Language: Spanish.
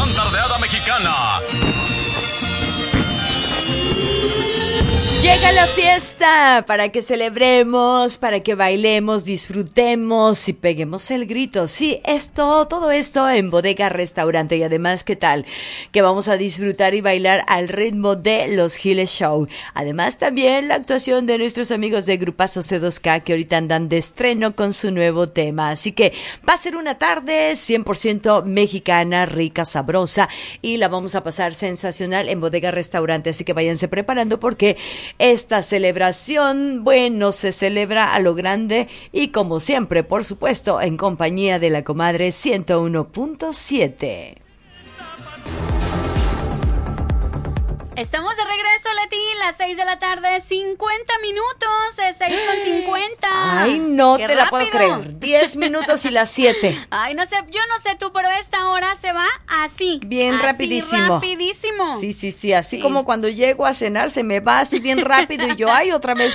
gran tardeada mexicana. Llega la fiesta para que celebremos, para que bailemos, disfrutemos y peguemos el grito. Sí, todo esto en Bodega Restaurante. Y además, ¿qué tal? Que vamos a disfrutar y bailar al ritmo de los Giles Show. Además, también la actuación de nuestros amigos de Grupazo C2K que ahorita andan de estreno con su nuevo tema. Así que va a ser una tarde 100% mexicana, rica, sabrosa y la vamos a pasar sensacional en Bodega Restaurante. Así que váyanse preparando porque esta celebración, bueno, se celebra a lo grande y como siempre, por supuesto, en compañía de la comadre 101.7. Estamos de regreso, Leti, las 6 de la tarde, 50 minutos, 6:50. Ay, no ¡Qué te la rápido! puedo creer. 10 minutos y las 7. Ay, no sé, yo no sé tú, pero esta hora se va así. Bien así, rapidísimo. rapidísimo. Sí, así como cuando llego a cenar se me va así bien rápido y yo, ay, otra vez